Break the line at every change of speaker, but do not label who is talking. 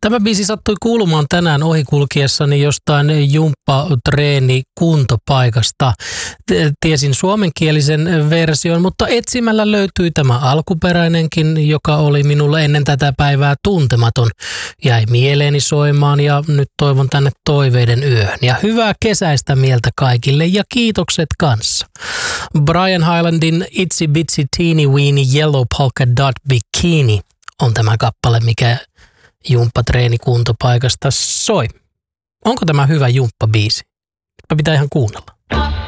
Tämä biisi sattui kuulumaan tänään ohikulkiessani jostain jumppatreeni kuntopaikasta. Tiesin suomenkielisen version, mutta etsimällä löytyi tämä alkuperäinenkin, joka oli minulle ennen tätä päivää tuntematon. Jäi mieleeni soimaan ja nyt toivon tänne toiveiden yöhön. Ja hyvää kesäistä mieltä kaikille ja kiitokset kanssa. Brian Hylandin Itsy Bitsy Teeny Weeny Yellow Polka Dot Bikini on tämä kappale, mikä jumppatreenikuntopaikasta soi. Onko tämä hyvä jumppabiisi? Pitää ihan kuunnella.